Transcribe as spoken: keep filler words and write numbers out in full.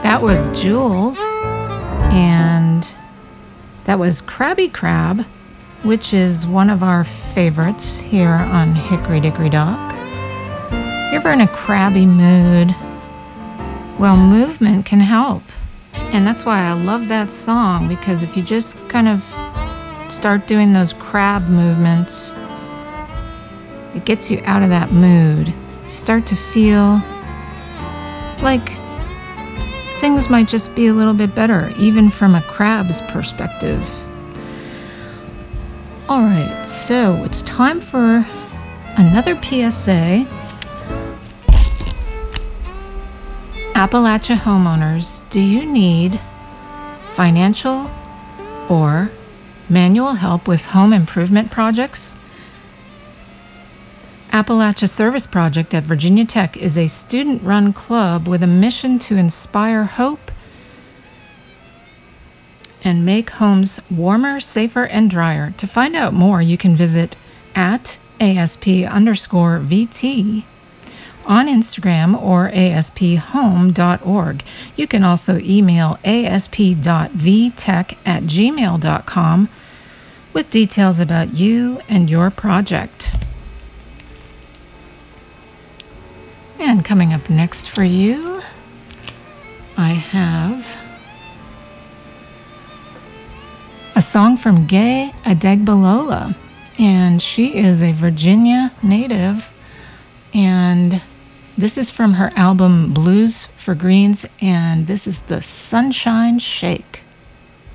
That was Jules, and that was Krabby Crab, which is one of our favorites here on Hickory Dickory Dock. You ever in a crabby mood? Well, movement can help, and that's why I love that song, because if you just kind of start doing those crab movements, it gets you out of that mood. You start to feel like things might just be a little bit better, even from a crab's perspective. All right, so it's time for another P S A. Appalachia homeowners, do you need financial or manual help with home improvement projects? Appalachia Service Project at Virginia Tech is a student-run club with a mission to inspire hope and make homes warmer, safer, and drier. To find out more, you can visit at ASP underscore VT on Instagram or A S P home dot org. You can also email asp dot v tech at gmail dot com with details about you and your project. And coming up next for you, I have a song from Gay Adegbalola, and she is a Virginia native, and this is from her album Blues for Greens, and this is the Sunshine Shake.